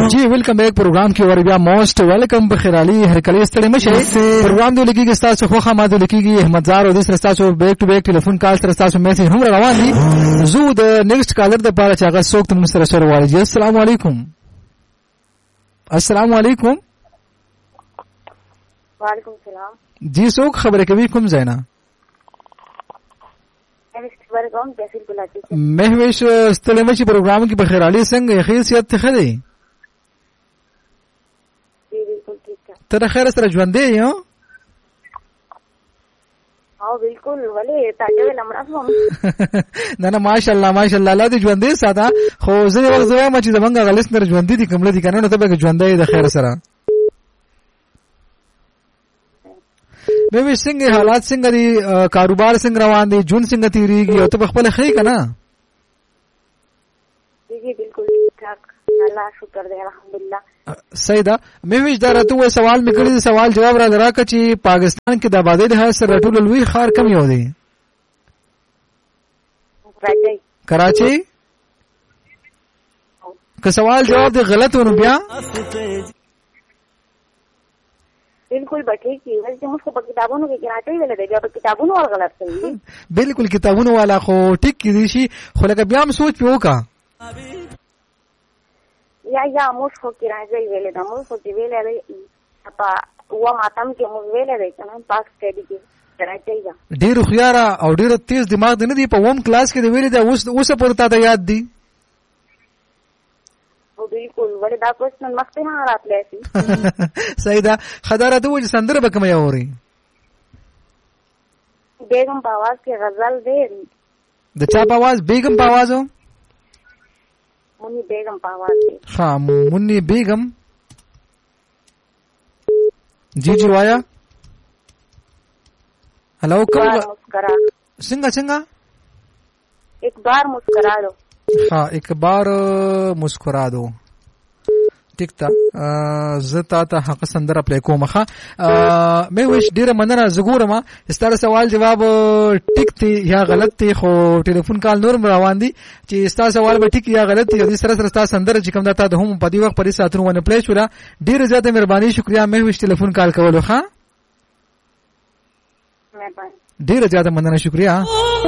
जी welcome back programme की और बया मोस्ट वेलकम बखिराली हर कले ستړي مشه प्रोग्राम د لګيږي تاسو خو خامه د لګيږي احمد زار او د تاسو بیک ټو بیک ټلیفون کال تر تاسو میسج هم روان دي زو د نیکسټ کالر د پاره چې هغه څوک تم سره سره وایي جی السلام علیکم السلام علیکم وعلیکم السلام جی څوک خبره کوي کوم ځاینا مهوش ستړي مشه پروګرام کې بخیرالی څنګه خیریت ته خدي تر خیر سره ژوند دی یو او بالکل ولې تاګه لمراسم نه ماشاءالله الله دې ژوند دی ساده خو زه ورزوي ما چې زمونږ غلیس نر ژوند دي کومله دي کنه نو ته به ژوند دی د خیر سره به څنګه حالات څنګه دي کاروبار څنګه روان دي جون څنګه تیریږي او ته خپل خې کنه جی بالکل ٹھیک الله شکر دی الحمدلله سیدا مې دا راته و سوال میکړی سوال جواب را دراکه چې پاکستان کې د آبادی له سره ټول لوی خار کم یو دی کراچي که سوال جواب دی غلط ونه بیا بالکل بټی کی ولې موږ په کتابونو کې کراچي ویل دی بیا په کتابونو ول غلط کوي بالکل کتابونو والا خو ټیک کی دي شي خو لکه بیا هم سوچ پیو کا یا موږ خو کراچي ویل دا موږ خو ویل دی په و ماتم کې موږ ویل دی کنه پاک سټډي کې کراچي دا ډیر خيار او ډیر تیز دماغ نه دی په ووم کلاس کې دی ویل دا اوس پورته ته یاد دی بالکل ولې دا کوشن مخته نه راتلې شي سیدا خدای ته وځي سندره به کوم یوري بیگم په आवाज کې غزل دی د چا په आवाज بیگم په आवाज منی بیگم په आवाज دی ها منی بیگم جی جی وایا हेलो कब मुस्कुरा सिंगा एक बार मुस्कुरा दो हाँ एक बार मुस्कुरा दो ټیک تا زتا ته حق سندره پلی کوم ښه مې وښ ډیره مننه زګورم ستاره سوال جواب ټیک تی یا غلط تی خو ټلیفون کال نور روان دي چې ستاسو سوال به ټیک یا غلط تی د سره سره سندره چې کوم دا ته هم په دې وخت پرې ساترو ونه پلی شو ډیره زیاته مهرباني شکریا مې وښ ټلیفون کال کولو ښه ډیره زیاته مننه شکریا